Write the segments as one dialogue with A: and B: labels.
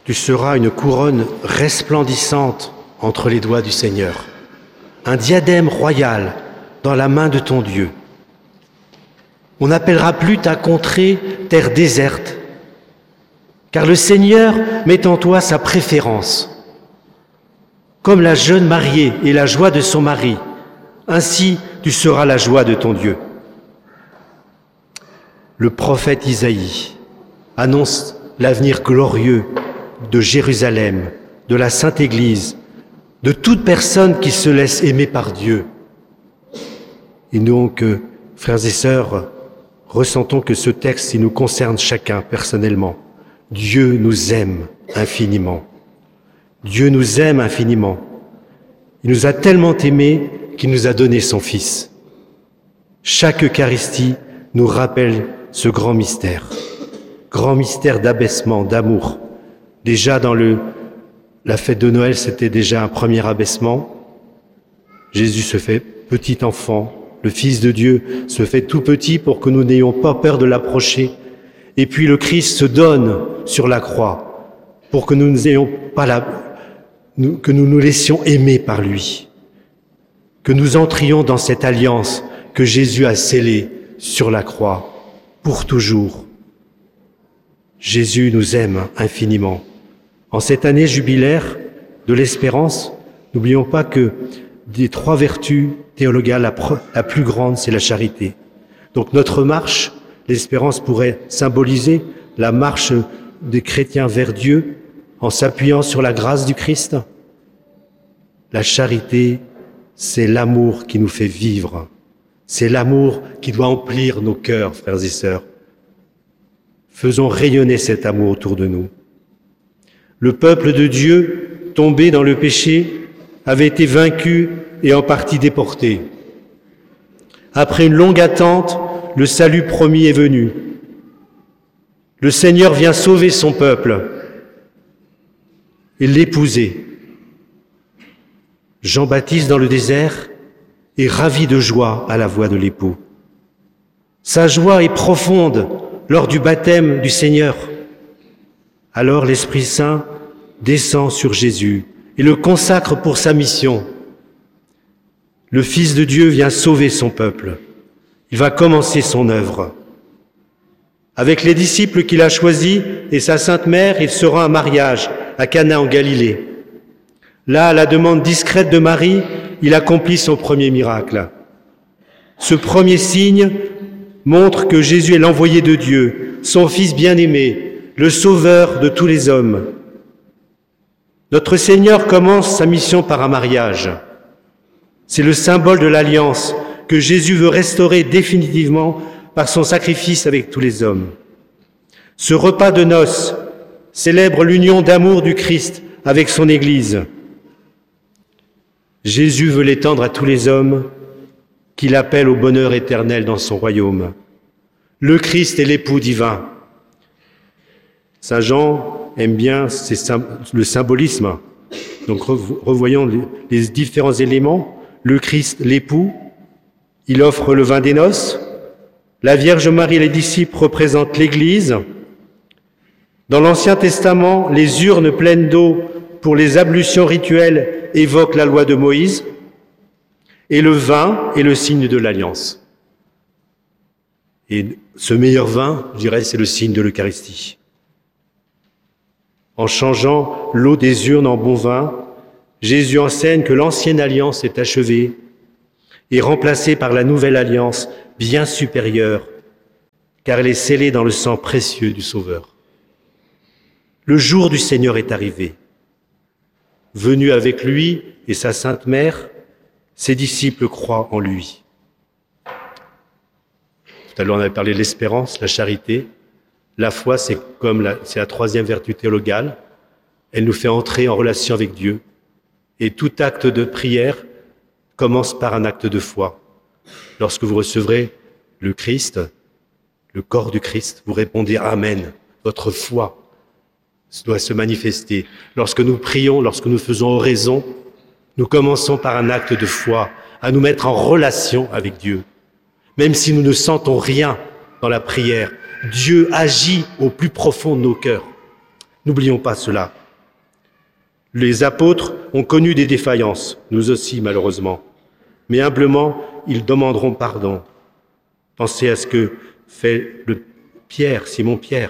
A: Tu seras une couronne resplendissante entre les doigts du Seigneur, un diadème royal dans la main de ton Dieu. On n'appellera plus ta contrée terre déserte, car le Seigneur met en toi sa préférence. Comme la jeune mariée est la joie de son mari, ainsi tu seras la joie de ton Dieu. Le prophète Isaïe annonce l'avenir glorieux de Jérusalem, de la Sainte Église, de toute personne qui se laisse aimer par Dieu. Et donc, frères et sœurs, ressentons que ce texte, il nous concerne chacun personnellement. Dieu nous aime infiniment. Dieu nous aime infiniment. Il nous a tellement aimés qu'il nous a donné son Fils. Chaque Eucharistie nous rappelle ce grand mystère d'abaissement, d'amour. Déjà dans la fête de Noël, c'était déjà un premier abaissement. Jésus se fait petit enfant, le Fils de Dieu se fait tout petit pour que nous n'ayons pas peur de l'approcher. Et puis le Christ se donne sur la croix pour que nous n'ayons pas que nous nous laissions aimer par lui, que nous entrions dans cette alliance que Jésus a scellée sur la croix pour toujours. Jésus nous aime infiniment. En cette année jubilaire de l'espérance, n'oublions pas que des 3 vertus théologales, la plus grande, c'est la charité. Donc notre marche, l'espérance pourrait symboliser la marche des chrétiens vers Dieu en s'appuyant sur la grâce du Christ. La charité, c'est l'amour qui nous fait vivre. C'est l'amour qui doit emplir nos cœurs, frères et sœurs. Faisons rayonner cet amour autour de nous. Le peuple de Dieu, tombé dans le péché, avait été vaincu et en partie déporté. Après une longue attente, le salut promis est venu. Le Seigneur vient sauver son peuple et l'épouser. Jean-Baptiste, dans le désert, est ravi de joie à la voix de l'époux. Sa joie est profonde lors du baptême du Seigneur. Alors l'Esprit Saint descend sur Jésus et le consacre pour sa mission. Le Fils de Dieu vient sauver son peuple. Il va commencer son œuvre. Avec les disciples qu'il a choisis et sa Sainte Mère, il sera un mariage à Cana en Galilée. Là, à la demande discrète de Marie, il accomplit son premier miracle. Ce premier signe montre que Jésus est l'envoyé de Dieu, son Fils bien-aimé, le Sauveur de tous les hommes. Notre Seigneur commence sa mission par un mariage. C'est le symbole de l'alliance que Jésus veut restaurer définitivement par son sacrifice avec tous les hommes. Ce repas de noces célèbre l'union d'amour du Christ avec son Église. Jésus veut l'étendre à tous les hommes qu'il appelle au bonheur éternel dans son royaume. Le Christ est l'époux divin. Saint Jean aime bien le symbolisme. Donc revoyons les différents éléments. Le Christ, l'époux, il offre le vin des noces. La Vierge Marie et les disciples représentent l'Église. Dans l'Ancien Testament, les urnes pleines d'eau pour les ablutions rituelles évoquent la loi de Moïse. Et le vin est le signe de l'alliance. Et ce meilleur vin, je dirais, c'est le signe de l'Eucharistie. En changeant l'eau des urnes en bon vin, Jésus enseigne que l'ancienne alliance est achevée et remplacée par la nouvelle alliance bien supérieure, car elle est scellée dans le sang précieux du Sauveur. Le jour du Seigneur est arrivé. Venu avec lui et sa Sainte Mère, ses disciples croient en lui. Tout à l'heure, on avait parlé de l'espérance, la charité. La foi, c'est la troisième vertu théologale. Elle nous fait entrer en relation avec Dieu. Et tout acte de prière commence par un acte de foi. Lorsque vous recevrez le Christ, le corps du Christ, vous répondez « Amen ». Votre foi doit se manifester. Lorsque nous prions, lorsque nous faisons oraison, nous commençons par un acte de foi, à nous mettre en relation avec Dieu. Même si nous ne sentons rien dans la prière, Dieu agit au plus profond de nos cœurs. N'oublions pas cela. Les apôtres ont connu des défaillances, nous aussi malheureusement, mais humblement, ils demanderont pardon. Pensez à ce que fait Simon Pierre.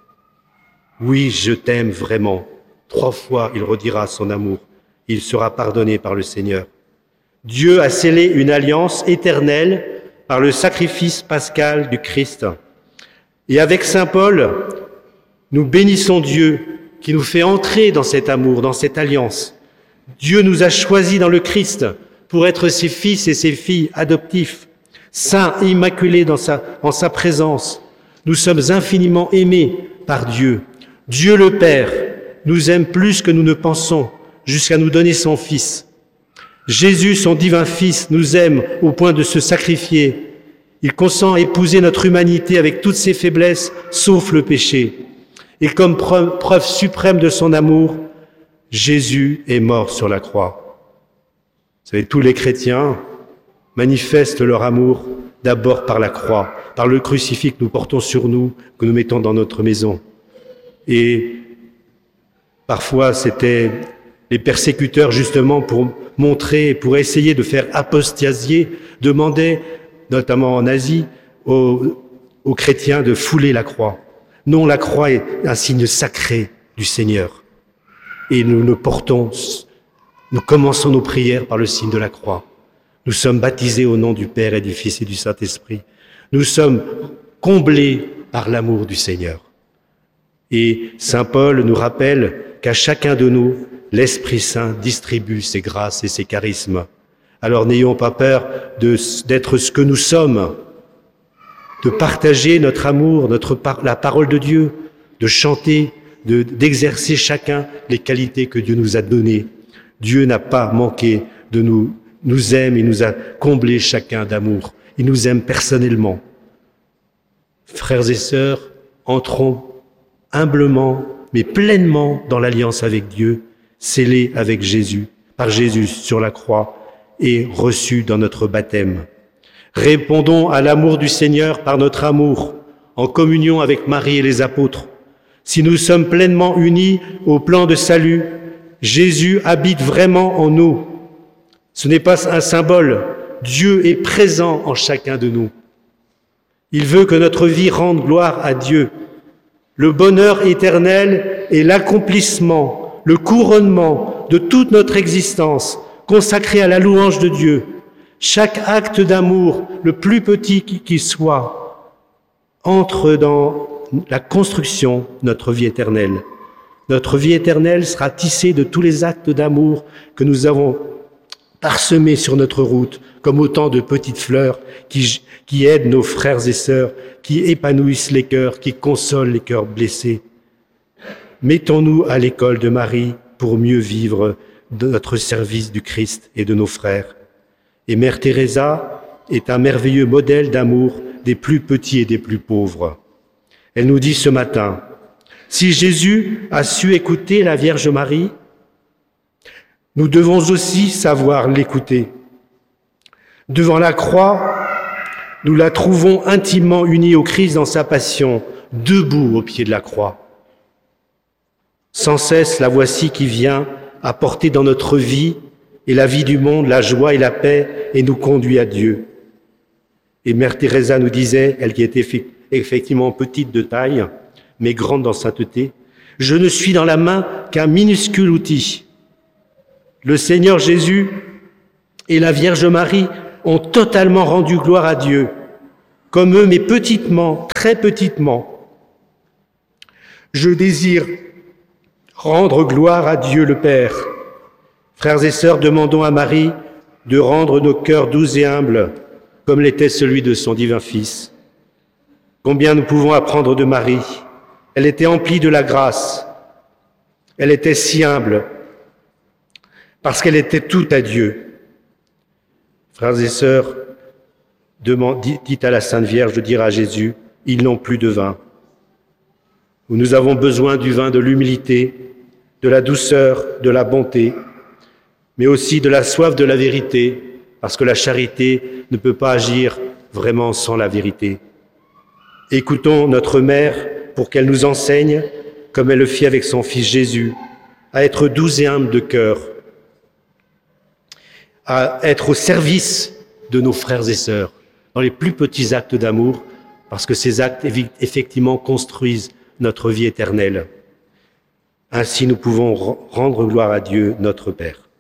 A: Oui, je t'aime vraiment. 3 fois, il redira son amour. Il sera pardonné par le Seigneur. Dieu a scellé une alliance éternelle par le sacrifice pascal du Christ. Et avec saint Paul, nous bénissons Dieu qui nous fait entrer dans cet amour, dans cette alliance. Dieu nous a choisis dans le Christ pour être ses fils et ses filles adoptifs, saints et immaculés en sa présence. Nous sommes infiniment aimés par Dieu. Dieu le Père nous aime plus que nous ne pensons, jusqu'à nous donner son Fils. Jésus, son divin Fils, nous aime au point de se sacrifier. Il consent à épouser notre humanité avec toutes ses faiblesses, sauf le péché. Et comme preuve suprême de son amour, Jésus est mort sur la croix. Vous savez, tous les chrétiens manifestent leur amour d'abord par la croix, par le crucifix que nous portons sur nous, que nous mettons dans notre maison. Et parfois, c'était les persécuteurs, justement, pour montrer, pour essayer de faire apostasier, demandaient, notamment en Asie, aux chrétiens de fouler la croix. Non, la croix est un signe sacré du Seigneur. Et nous commençons nos prières par le signe de la croix. Nous sommes baptisés au nom du Père et du Fils et du Saint-Esprit. Nous sommes comblés par l'amour du Seigneur. Et saint Paul nous rappelle qu'à chacun de nous, l'Esprit Saint distribue ses grâces et ses charismes. Alors n'ayons pas peur d'être ce que nous sommes, de partager notre amour, la parole de Dieu, de chanter, d'exercer chacun les qualités que Dieu nous a données. Dieu n'a pas manqué de nous aime et nous a comblés chacun d'amour. Il nous aime personnellement. Frères et sœurs, entrons humblement, mais pleinement dans l'alliance avec Dieu, scellée avec Jésus, par Jésus sur la croix et reçue dans notre baptême. Répondons à l'amour du Seigneur par notre amour, en communion avec Marie et les apôtres. Si nous sommes pleinement unis au plan de salut, Jésus habite vraiment en nous. Ce n'est pas un symbole, Dieu est présent en chacun de nous. Il veut que notre vie rende gloire à Dieu. Le bonheur éternel est l'accomplissement, le couronnement de toute notre existence, consacrée à la louange de Dieu. Chaque acte d'amour, le plus petit qu'il soit, entre dans la construction de notre vie éternelle. Notre vie éternelle sera tissée de tous les actes d'amour que nous avons parsemés sur notre route, comme autant de petites fleurs qui aident nos frères et sœurs, qui épanouissent les cœurs, qui consolent les cœurs blessés. Mettons-nous à l'école de Marie pour mieux vivre de notre service du Christ et de nos frères. Et Mère Teresa est un merveilleux modèle d'amour des plus petits et des plus pauvres. Elle nous dit ce matin, si Jésus a su écouter la Vierge Marie, nous devons aussi savoir l'écouter. Devant la croix, nous la trouvons intimement unie au Christ dans sa passion, debout au pied de la croix. Sans cesse, la voici qui vient apporter dans notre vie et la vie du monde la joie et la paix et nous conduit à Dieu. Et Mère Teresa nous disait, elle qui était effectivement petite de taille, mais grande en sainteté, « Je ne suis dans la main qu'un minuscule outil. » Le Seigneur Jésus et la Vierge Marie ont totalement rendu gloire à Dieu, comme eux, mais petitement, très petitement. Je désire rendre gloire à Dieu le Père. Frères et sœurs, demandons à Marie de rendre nos cœurs doux et humbles, comme l'était celui de son divin Fils. Combien nous pouvons apprendre de Marie. Elle était emplie de la grâce. Elle était si humble, parce qu'elle était tout à Dieu. Frères et sœurs, dites à la Sainte Vierge de dire à Jésus, ils n'ont plus de vin. Nous avons besoin du vin de l'humilité, de la douceur, de la bonté, mais aussi de la soif de la vérité, parce que la charité ne peut pas agir vraiment sans la vérité. Écoutons notre Mère pour qu'elle nous enseigne comme elle le fit avec son Fils Jésus, à être doux et humble de cœur, à être au service de nos frères et sœurs, dans les plus petits actes d'amour, parce que ces actes, effectivement, construisent notre vie éternelle. Ainsi, nous pouvons rendre gloire à Dieu, notre Père.